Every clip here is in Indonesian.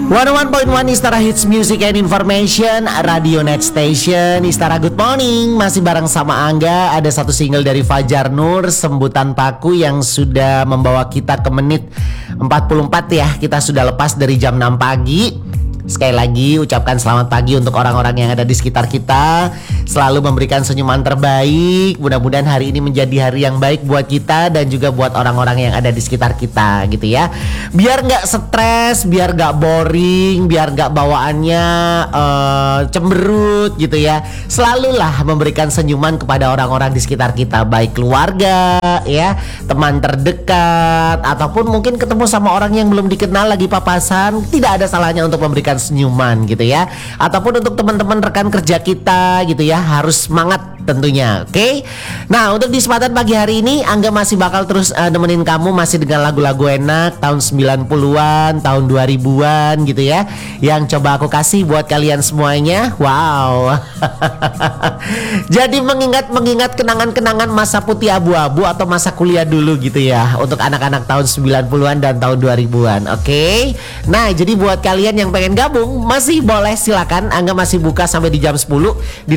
101.1 Istara Hits Music and Information, Radio Net Station. Istara Good Morning, masih bareng sama Angga. Ada satu single dari Fajar Nur, Sembutan Paku, yang sudah membawa kita ke menit 44 ya. Kita sudah lepas dari jam 6 pagi. Sekali lagi ucapkan selamat pagi untuk orang-orang yang ada di sekitar kita. Selalu memberikan senyuman terbaik. Mudah-mudahan hari ini menjadi hari yang baik buat kita dan juga buat orang-orang yang ada di sekitar kita gitu ya. Biar gak stres, biar gak boring, biar gak bawaannya cemberut gitu ya. Selalulah memberikan senyuman kepada orang-orang di sekitar kita, baik keluarga ya, teman terdekat, ataupun mungkin ketemu sama orang yang belum dikenal lagi papasan. Tidak ada salahnya untuk memberikan senyuman gitu ya. Ataupun untuk teman-teman rekan kerja kita gitu ya, harus semangat tentunya. Oke. Nah, untuk di kesempatan pagi hari ini Angga masih bakal terus nemenin kamu masih dengan lagu-lagu enak tahun 90-an, tahun 2000-an gitu ya, yang coba aku kasih buat kalian semuanya. Wow. Jadi mengingat kenangan-kenangan masa putih abu-abu atau masa kuliah dulu gitu ya, untuk anak-anak tahun 90-an dan tahun 2000-an. Oke. Nah, jadi buat kalian yang pengen gabung masih boleh, silakan. Angga masih buka sampai di jam 10 di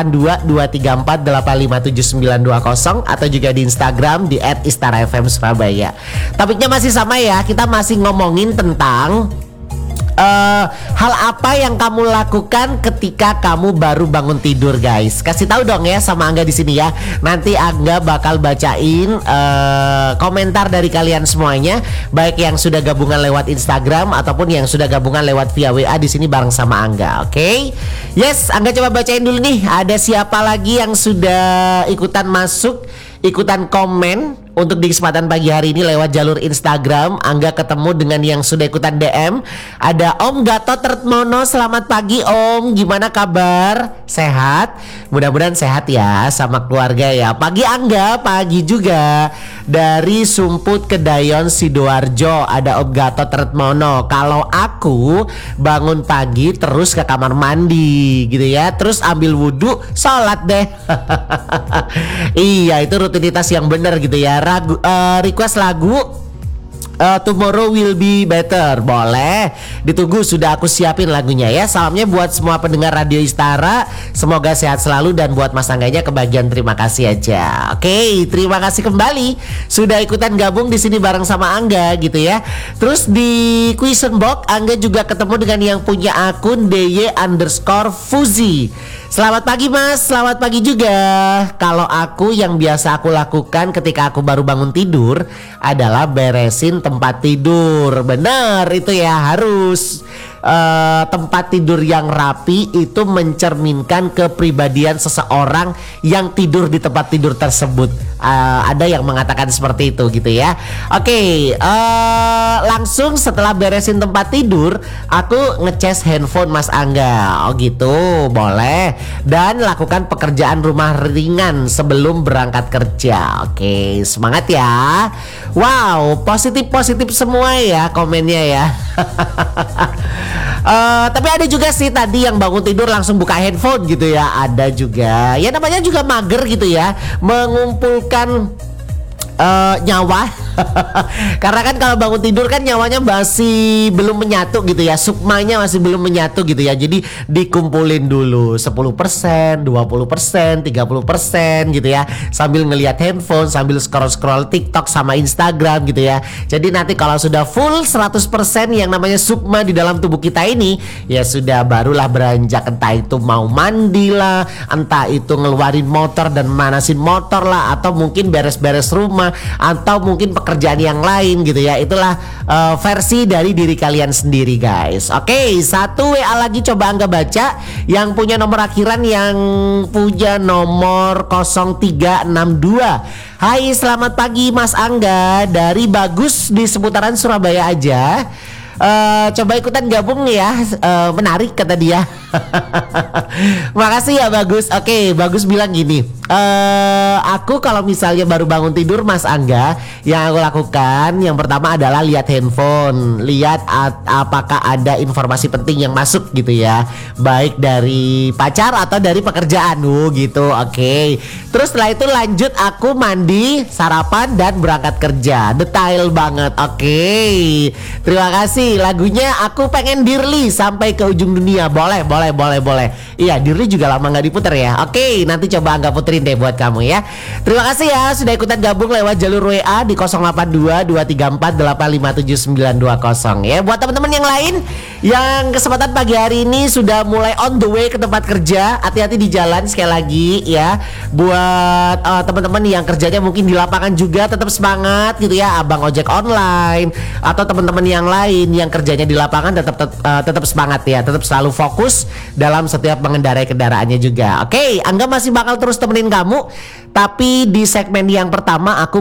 082234857920 atau juga di Instagram di @istarafm Surabaya. Topiknya masih sama ya, kita masih ngomongin tentang hal apa yang kamu lakukan ketika kamu baru bangun tidur, guys. Kasih tahu dong ya sama Angga di sini ya. Nanti Angga bakal bacain komentar dari kalian semuanya, baik yang sudah gabungan lewat Instagram ataupun yang sudah gabungan lewat via WA di sini bareng sama Angga. Oke? Yes, Angga coba bacain dulu nih. Ada siapa lagi yang sudah ikutan masuk, ikutan komen untuk di kesempatan pagi hari ini lewat jalur Instagram. Angga ketemu dengan yang sudah ikutan DM. Ada Om Gatot Tertmono. Selamat pagi Om, gimana kabar? Sehat? Mudah-mudahan sehat ya sama keluarga ya. Pagi Angga, pagi juga. Dari Sumput Kedayon Sidoarjo ada Om Gatot Tertmono. Kalau aku bangun pagi terus ke kamar mandi gitu ya, terus ambil wudhu, sholat deh. Iya, itu rutinitas yang benar gitu ya. Request lagu Tomorrow Will Be Better, boleh ditunggu, sudah aku siapin lagunya ya. Salamnya buat semua pendengar Radio Istara, semoga sehat selalu, dan buat Mas Angganya kebagian terima kasih aja. Oke, terima kasih kembali sudah ikutan gabung di sini bareng sama Angga gitu ya. Terus di question box Angga juga ketemu dengan yang punya akun dy_fuzi. Selamat pagi Mas, selamat pagi juga. Kalau aku yang biasa aku lakukan ketika aku baru bangun tidur adalah beresin tempat tidur. Benar itu ya, harus. Tempat tidur yang rapi itu mencerminkan kepribadian seseorang yang tidur di tempat tidur tersebut. Ada yang mengatakan seperti itu gitu ya. Oke, langsung setelah beresin tempat tidur aku ngecas handphone Mas Angga. Oh gitu, boleh. Dan lakukan pekerjaan rumah ringan sebelum berangkat kerja. Oke, semangat ya. Wow, positif semua ya komennya ya. Tapi ada juga sih tadi yang bangun tidur langsung buka handphone gitu ya. Ada juga, ya namanya juga mager gitu ya, mengumpulkan nyawa. Karena kan kalau bangun tidur kan nyawanya masih belum menyatu gitu ya, sukmanya masih belum menyatu gitu ya. Jadi dikumpulin dulu 10%, 20%, 30% gitu ya, sambil ngelihat handphone, sambil scroll TikTok sama Instagram gitu ya. Jadi nanti kalau sudah full 100% yang namanya sukma di dalam tubuh kita ini, ya sudah barulah beranjak, entah itu mau mandi lah, entah itu ngeluarin motor dan manasin motor lah, atau mungkin beres-beres rumah, atau mungkin pekerjaan yang lain gitu ya. Itulah versi dari diri kalian sendiri, guys. Oke, satu WA lagi coba Angga baca, yang punya nomor akhiran, yang punya nomor 0362. Hai, selamat pagi Mas Angga, dari Bagus di seputaran Surabaya aja. Coba ikutan gabung nih ya, menarik kata dia. Makasih ya Bagus. Oke, Bagus bilang gini. Aku kalau misalnya baru bangun tidur Mas Angga, yang aku lakukan yang pertama adalah lihat handphone, lihat apakah ada informasi penting yang masuk gitu ya, baik dari pacar atau dari pekerjaan gitu. Oke. Terus setelah itu lanjut aku mandi, sarapan dan berangkat kerja. Detail banget. Oke. Terima kasih. Lagunya aku pengen Dirli sampai ke ujung dunia. Boleh. Iya, Dirli juga lama nggak diputer ya. Oke, nanti coba Angga puterin deh buat kamu ya. Terima kasih ya sudah ikutan gabung lewat jalur WA di 082234857920 ya. Buat teman-teman yang lain yang kesempatan pagi hari ini sudah mulai on the way ke tempat kerja, hati-hati di jalan sekali lagi ya. Buat teman-teman yang kerjanya mungkin di lapangan juga tetap semangat gitu ya, abang ojek online atau teman-teman yang lain yang kerjanya di lapangan tetap semangat ya, tetap selalu fokus dalam setiap mengendarai kendaraannya juga. Oke, Angga masih bakal terus temenin kamu. Tapi di segmen yang pertama aku